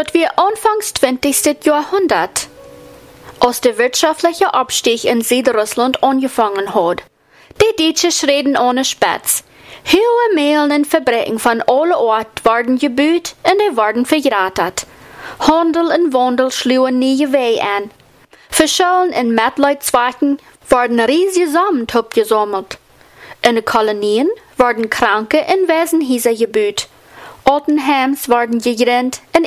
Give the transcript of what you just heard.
Dort wir Anfangs 20. Jahrhundert, als der wirtschaftliche Abstieg in Südrussland angefangen hat. Die Deutschen schreden ohne Spatz. Hohe Mehlen und Verbrechen von aller Art werden gebüht und die werden verratet. Handel und Wandel schlugen nie Wege an. Verschollen und Mitleidzwecken werden riesige Summen gesammelt. In den Kolonien werden Kranke in Waisenhäuser gebüht. Altenheims werden gegrenzt und